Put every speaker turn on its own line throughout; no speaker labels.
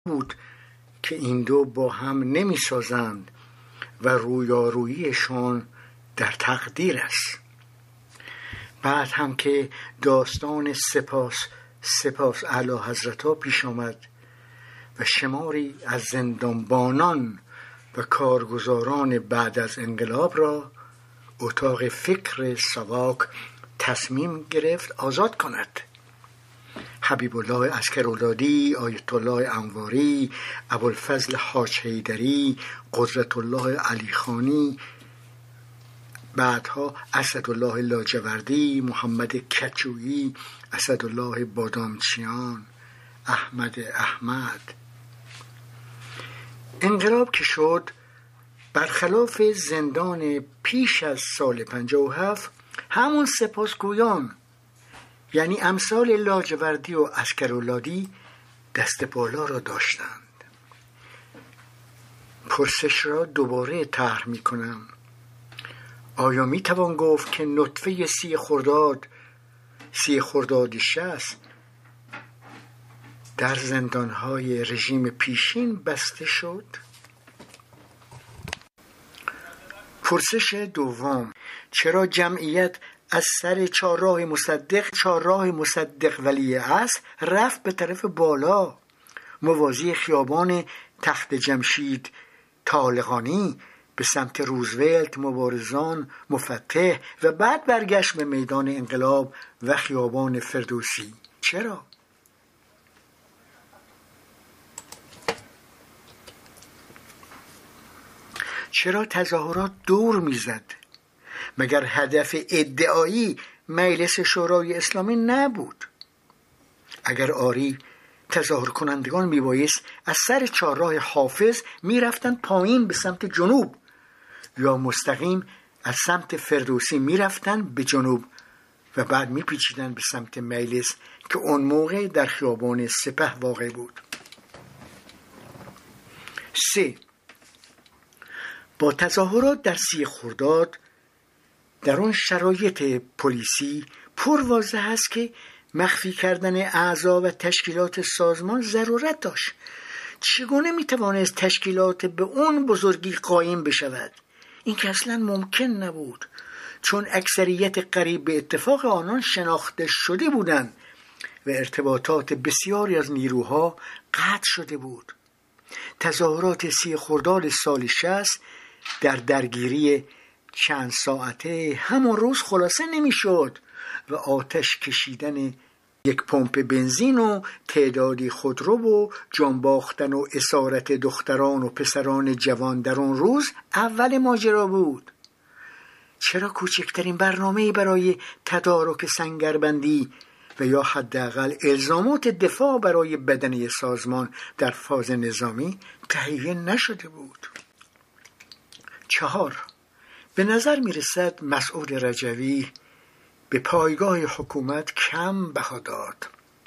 بود که این دو با هم نمی سازند و رویاروییشان در تقدیر است. بعد هم که داستان سپاس اعلی حضرت ها پیش آمد و شماری از زندانبانان و کارگزاران بعد از انقلاب را اتاق فکر ساواک تصمیم گرفت آزاد کند. حبیب الله عسکرولادی، آیت الله انواری، ابوالفضل حاج حیدری، قدرت الله علیخانی، بعدها اسدالله لاجوردی، محمد کچویی، اسدالله بادامچیان، احمد. انقلاب که شد، برخلاف زندان پیش از سال 57 همون سپاسگویان یعنی امثال لاجوردی و عسکرولادی دست بالا را داشتند. پرسش را دوباره طرح می کنم. آیا می توان گفت که نطفه 30 خرداد 60 در زندانهای رژیم پیشین بسته شد؟ پرسش دوم، چرا جمعیت از سر چهارراه مصدق ولی عصر رفت به طرف بالا موازی خیابان تخت جمشید طالقانی به سمت روزولت، مبارزان، مفتح و بعد برگشت به میدان انقلاب و خیابان فردوسی؟ چرا؟ چرا تظاهرات دور میزد؟ مگر هدف ادعایی مجلس شورای اسلامی نبود؟ اگر آری، تظاهر کنندگان میبایست از سر چهارراه حافظ میرفتن پایین به سمت جنوب یا مستقیم از سمت فردوسی میرفتن به جنوب و بعد میپیچیدن به سمت مجلس که اون موقع در خیابان سپه واقع بود. 3. با تظاهرات در 30 خرداد در اون شرایط پلیسی پر واضح است که مخفی کردن اعضا و تشکیلات سازمان ضرورت داشت. چگونه میتوانست تشکیلات به اون بزرگی قایم بشود؟ این که اصلا ممکن نبود، چون اکثریت قریب به اتفاق آنان شناخته شده بودند و ارتباطات بسیاری از نیروها قطع شده بود. تظاهرات 30 خرداد سال 60 در درگیری چند ساعته همون روز خلاصه نمیشد و آتش کشیدن یک پمپ بنزین و تعدادی خودرو و جانباختن و اسارت دختران و پسران جوان در اون روز اول ماجرا بود. چرا کوچکترین برنامه‌ای برای تدارک سنگربندی و یا حداقل الزامات دفاع برای بدنه سازمان در فاز نظامی تهیه نشده بود؟ 4. به نظر می رسد مسعود رجوی به پایگاه حکومت کم بها داد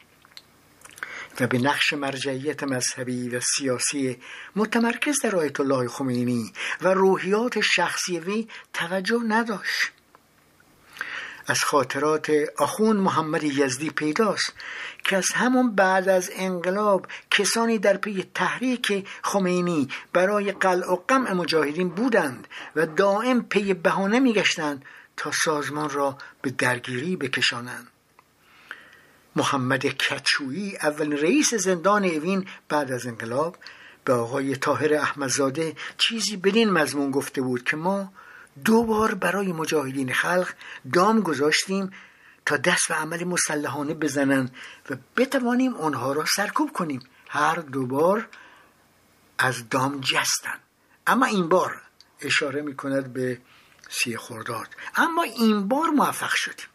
و به نقش مرجعیت مذهبی و سیاسی متمرکز در آیت الله خمینی و روحیات شخصی وی توجه نداشت. از خاطرات آخوند محمد یزدی پیداست که از همون بعد از انقلاب کسانی در پی تحریک خمینی برای قلع و قمع مجاهدین بودند و دائم پی بهانه می‌گشتند تا سازمان را به درگیری بکشانند. محمد کچویی اولین رئیس زندان اوین بعد از انقلاب به آقای طاهر احمدزاده چیزی بدین مضمون گفته بود که ما 2 بار برای مجاهدین خلق دام گذاشتیم تا دست و عمل مسلحانه بزنن و بتوانیم آنها را سرکوب کنیم. هر 2 بار از دام جستن، اما این بار اشاره می کند به 30 خرداد، اما این بار موفق شدیم.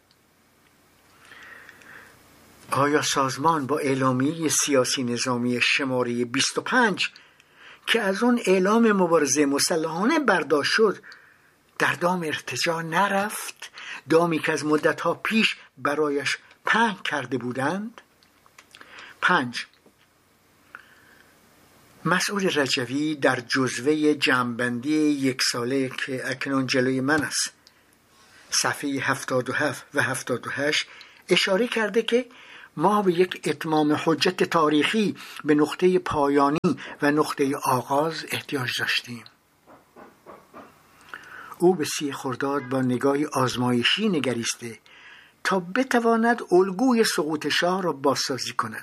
آیا سازمان با اعلامیه سیاسی نظامی شماره 25 که از اون اعلام مبارزه مسلحانه برداشت شد در دام ارتجاع نرفت؟ دامی که از مدتها پیش برایش پهن کرده بودند. 5. مسعود رجوی در جزوه جمع‌بندی 1 ساله که اکنون جلوی من است، صفحه 77 و 78 اشاره کرده که ما به یک اتمام حجت تاریخی به نقطه پایانی و نقطه آغاز احتیاج داشتیم. او به 30 خرداد با نگاهی آزمایشی نگریسته تا بتواند الگوی سقوط شاه را بازسازی کند.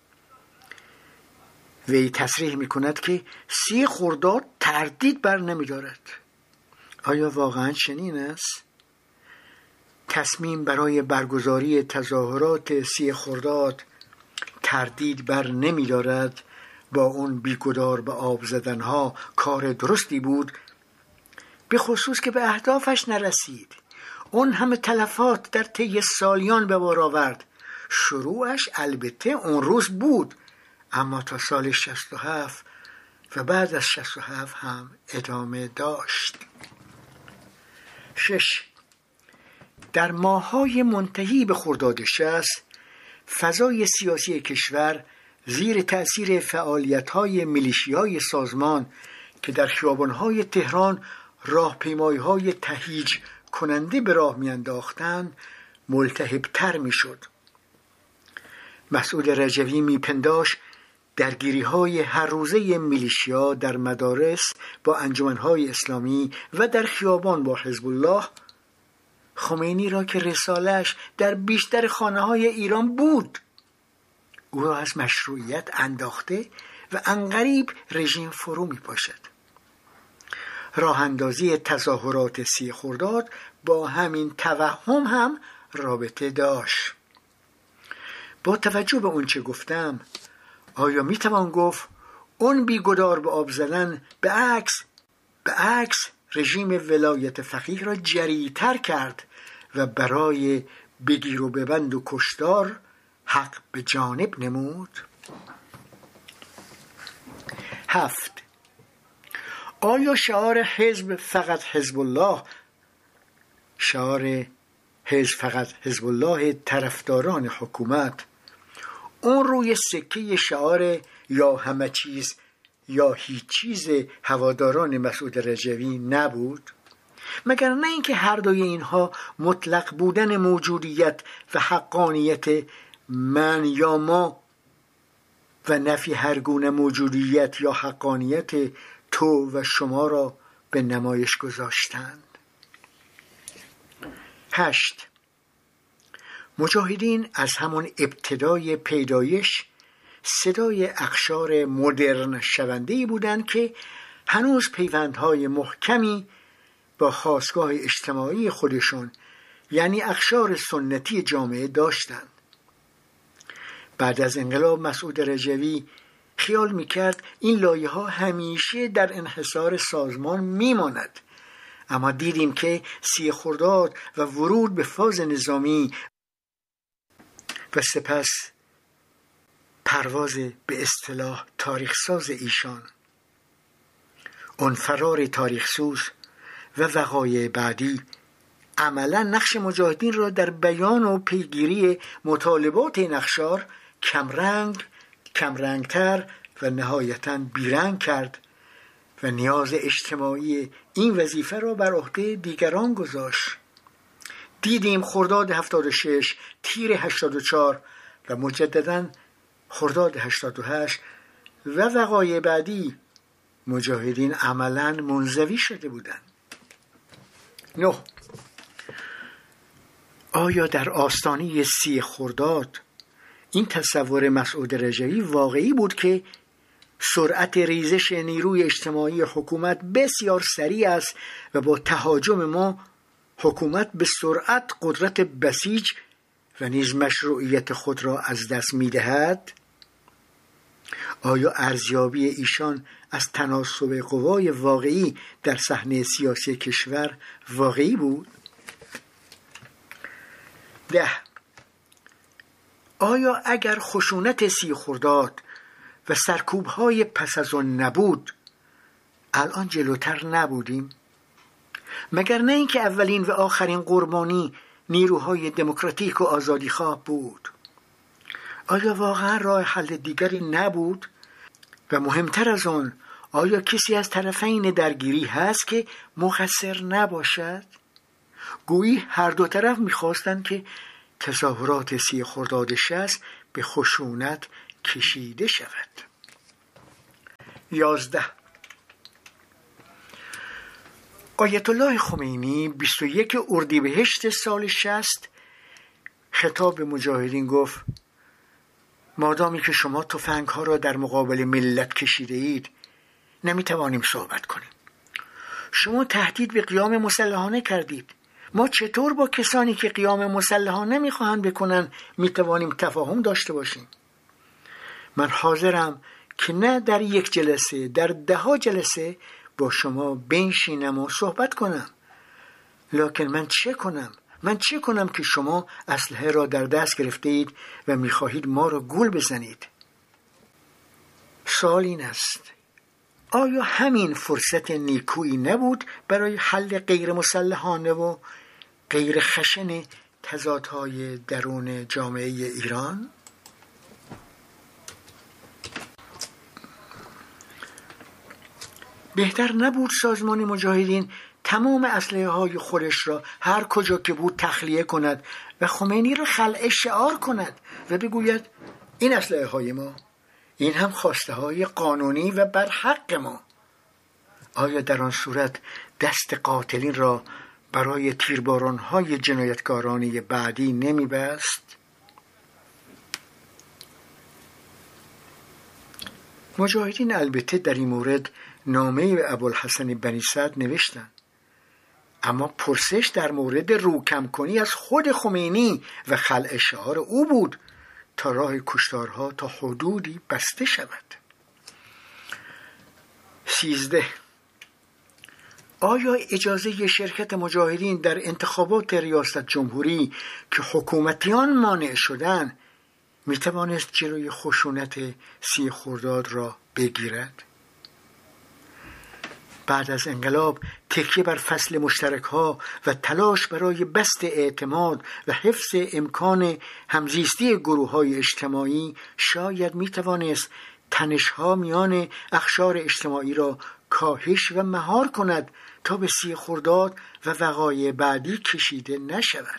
وی تصریح می کند که 30 خرداد تردید بر نمی دارد. آیا واقعا چنین است؟ تصمیم برای برگزاری تظاهرات 30 خرداد تردید بر نمی دارد. با اون بیگدار به آب زدنها کار درستی بود، به خصوص که به اهدافش نرسید. اون همه تلفات در طی سالیان به بار آورد. شروعش البته اون روز بود، اما تا سال 67 و بعد از 67 هم ادامه داشت. 6. در ماه‌های منتهی به خرداد 60 فضای سیاسی کشور زیر تأثیر فعالیت‌های میلیشیای سازمان که در خیابان‌های تهران راهپیمایی‌های تهییج کننده به راه می‌انداختند ملتهب‌تر می‌شد. مسعود رجوی می‌پنداشت درگیری‌های هر روزه میلیشیا در مدارس با انجمن‌های اسلامی و در خیابان با حزب الله خمینی را که رساله‌اش در بیشتر خانه‌های ایران بود، او را از مشروعیت انداخته و عنقریب رژیم فرو می‌پاشد. راه اندازی تظاهرات 30 خرداد با همین توهم هم رابطه داشت. با توجه به اون چه گفتم، آیا میتوان گفت اون بیگدار به آب زدن به عکس رژیم ولایت فقیه را جری‌تر کرد و برای بگیر و ببند و کشتار حق به جانب نمود؟ 7. آیا شعار حزب فقط حزب الله طرفداران حکومت اون روی سکه شعار یا همه چیز یا هیچ چیز هواداران مسعود رجوی نبود؟ مگر نه اینکه هر دوی اینها مطلق بودن موجودیت و حقانیت من یا ما و نفی هر گونه موجودیت یا حقانیت تو و شما را به نمایش گذاشتند. 8. مجاهدین از همان ابتدای پیدایش صدای اقشار مدرن شونده‌ای بودند که هنوز پیوندهای محکمی با خاستگاه اجتماعی خودشون، یعنی اقشار سنتی جامعه داشتند. بعد از انقلاب مسعود رجوی خیال میکرد این لایه‌ها همیشه در انحصار سازمان میماند، اما دیدیم که 30 خرداد و ورود به فاز نظامی و سپس پرواز به اصطلاح تاریخ ساز ایشان، اون فرار تاریخ سوز و وقایع بعدی عملا نقش مجاهدین را در بیان و پیگیری مطالبات این اقشار کمرنگتر و نهایتاً بیرنگ کرد و نیاز اجتماعی این وظیفه را بر عهده دیگران گذاشت. دیدیم خرداد 76، تیر 84 و مجدداً خرداد 88 و وقایع بعدی مجاهدین عملاً منزوی شده بودند. 9. آیا در آستانه 30 خرداد این تصور مسعود رجوی واقعی بود که سرعت ریزش نیروی اجتماعی حکومت بسیار سریع است و با تهاجم ما حکومت به سرعت قدرت بسیج و نیز مشروعیت خود را از دست می‌دهد؟ آیا ارزیابی ایشان از تناسب قوای واقعی در صحنه سیاسی کشور واقعی بود؟ 10. آیا اگر خشونت 30 خرداد و سرکوب‌های پس از آن نبود، الان جلوتر نبودیم؟ مگر نه اینکه اولین و آخرین قربانی نیروهای دموکراتیک و آزادیخواه بود؟ آیا واقعا راه حل دیگری نبود؟ و مهمتر از آن، آیا کسی از طرفین درگیری هست که مقصر نباشد؟ گویی هر دو طرف می‌خواستند که تظاهرات 30 خرداد 60 به خشونت کشیده شود. 11. آیت الله خمینی 21 اردیبهشت سال 60 خطاب به مجاهدین گفت: مادامی که شما تفنگ ها را در مقابل ملت کشیده اید نمیتوانیم صحبت کنیم. شما تهدید به قیام مسلحانه کردید. ما چطور با کسانی که قیام مسلحانه میخواهند بکنن میتوانیم تفاهم داشته باشیم؟ من حاضرم که نه در یک جلسه، در 10 جلسه با شما بنشینم و صحبت کنم. لکن من چه کنم که شما اسلحه را در دست گرفته اید و میخواهید ما را گول بزنید؟ سوال این است: آیا همین فرصت نیکویی نبود برای حل غیر مسلحانه و غیر خشن تضادهای درون جامعه ایران؟ بهتر نبود سازمان مجاهدین تمام اسلحه های خودش را هر کجا که بود تخلیه کند و خمینی را خلع شعار کند و بگوید این اسلحه های ما، این هم خواسته های قانونی و برحق ما؟ آیا در آن صورت دست قاتلین را برای تیرباران های جنایتکارانه بعدی نمی بست؟ مجاهدین البته در این مورد نامه به ابوالحسن بنی سعد نوشتند، اما پرسش در مورد روکم کنی از خود خمینی و خلع شعار او بود تا راه کشتارها تا حدودی بسته شود. 13. آیا اجازه شرکت مجاهدین در انتخابات ریاست جمهوری که حکومتیان مانع شدند میتوانست جلوی خشونت 30 خرداد را بگیرد؟ بعد از انقلاب تکیه بر فصل مشترک‌ها و تلاش برای بسط اعتماد و حفظ امکان همزیستی گروه‌های اجتماعی شاید میتوانست تنش‌ها میان اقشار اجتماعی را کاهش و مهار کند تا به 30 خرداد و وقایع بعدی کشیده نشود.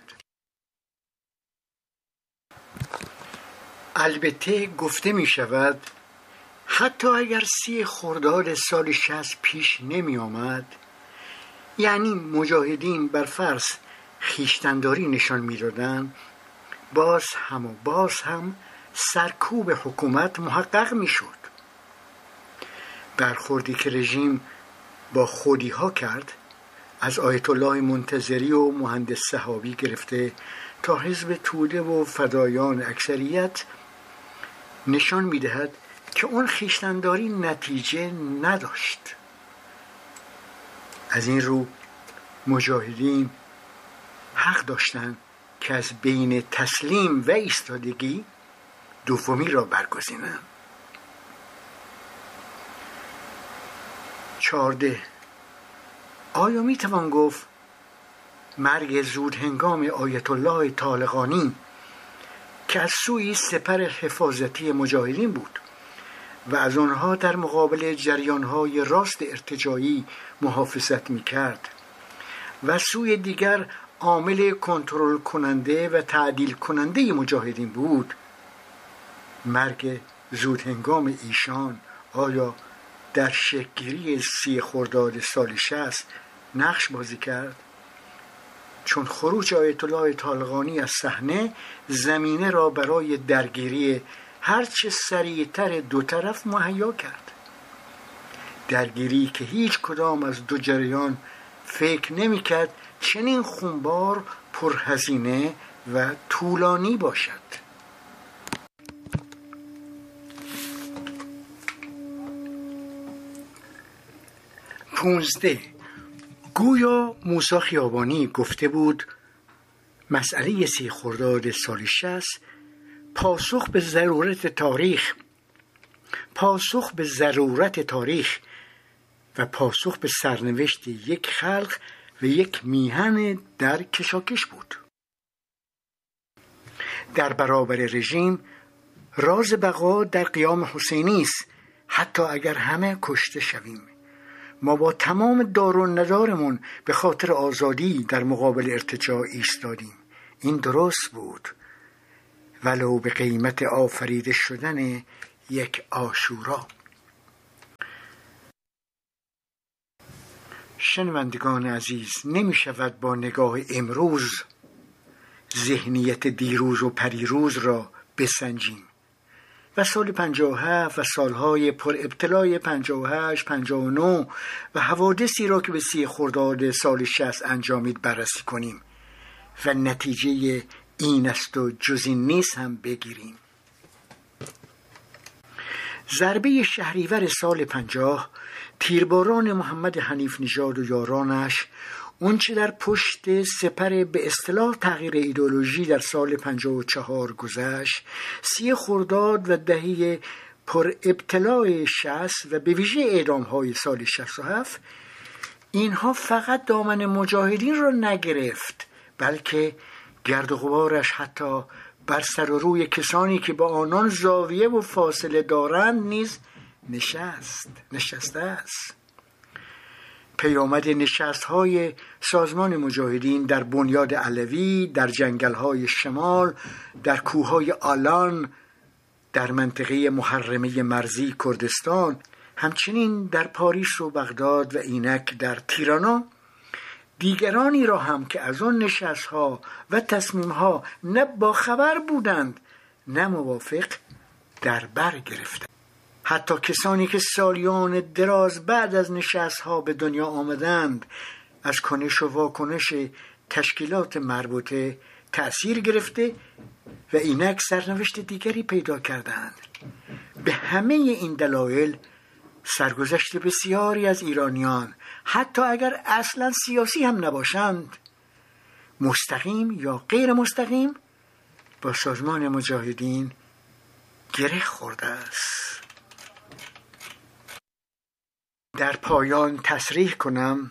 البته گفته می شود حتی اگر 30 خرداد سال 60 پیش نمی آمد، یعنی مجاهدین بر فرض خویشتن‌داری نشان می دادن، باز هم سرکوب حکومت محقق می شد. برخوردی که رژیم با خودی ها کرد، از آیت الله منتظری و مهندس صحابی گرفته تا حزب توده و فدایان اکثریت، نشان می دهد که اون خویشتن‌داری نتیجه نداشت. از این رو مجاهدین حق داشتند که از بین تسلیم و ایستادگی دومی را برگزینند. 14. آیا می توان گفت مرگ زود هنگام آیت الله طالقانی که از سوی سپر حفاظتی مجاهدین بود و از آنها در مقابل جریانهای راست ارتجاعی محافظت می کرد و سوی دیگر عامل کنترل کننده و تعدیل کننده مجاهدین بود، مرگ زود هنگام ایشان آیا در شکل‌گیری 30 خرداد سال 60 نقش بازی کرد؟ چون خروج آیت الله طالقانی از صحنه زمینه را برای درگیری هرچه سریعتر دو طرف مهیا کرد، درگیری که هیچ کدام از دو جریان فکر نمی کرد چنین خونبار، پرهزینه و طولانی باشد. 15. گویا موسی خیابانی گفته بود مسئله 30 خرداد سال 60 پاسخ به ضرورت تاریخ و پاسخ به سرنوشت یک خلق و یک میهن در کشاکش بود. در برابر رژیم راز بقا در قیام حسینی است. حتی اگر همه کشته شویم، ما با تمام دار و ندارمون به خاطر آزادی در مقابل ارتجاع ایستادیم. این درست بود، ولو به قیمت آفریده شدن یک عاشورا. شنوندگان عزیز، نمی شود با نگاه امروز ذهنیت دیروز و پریروز را بسنجیم و سال 57 و سالهای پر ابتلای 58 59 و حوادثی را که به 30 خرداد سال 60 انجامید بررسی کنیم و نتیجه این است و جز این نیست هم بگیریم. ضربه شهریور سال 50 تیرباران محمد حنیف نژاد و یارانش، اون چه در پشت سپر به اصطلاح تغییر ایدئولوژی در سال 54 گذشت، 30 خرداد و دهه پر ابتلای 60 و به ویژه اعدام‌های سال 67، اینها فقط دامن مجاهدین را نگرفت، بلکه گرد و غبارش حتی بر سر و روی کسانی که با آنان زاویه و فاصله دارند نیز نشسته است. پیامد نشست‌های سازمان مجاهدین در بنیاد علوی، در جنگل‌های شمال، در کوه‌های آلان، در منطقه محرمه مرزی کردستان، همچنین در پاریس و بغداد و اینک در تیرانا، دیگرانی را هم که از آن نشست‌ها و تصمیم‌ها نه باخبر بودند نه موافق در بر گرفتند. حتی کسانی که سالیان دراز بعد از نشست‌ها به دنیا آمدند از کنش و واکنش تشکیلات مربوطه تأثیر گرفته و اینک سرنوشت دیگری پیدا کردند. به همه این دلایل سرگذشت بسیاری از ایرانیان، حتی اگر اصلا سیاسی هم نباشند، مستقیم یا غیر مستقیم با سازمان مجاهدین گره خورده است. در پایان تصریح کنم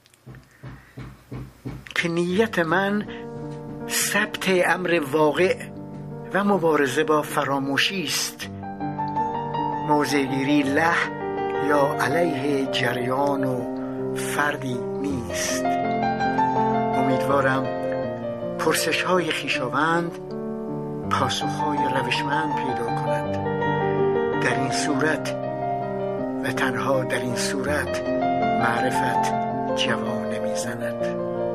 که نیت من ثبت امر واقع و مبارزه با فراموشی است، موضع‌گیری له یا علیه جریان و فردی نیست. امیدوارم پرسش‌های خویشاوند پاسخ‌های روشمند پیدا کند. در این صورت و تنها در این صورت معرفت جوان نمی‌زند.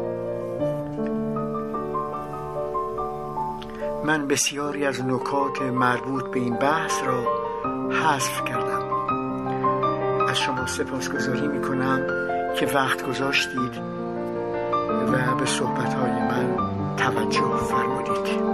من بسیاری از نکات مربوط به این بحث را حذف کردم. از شما سپاسگزاری می‌کنم که وقت گذاشتید و به صحبت‌های من توجه فرمودید.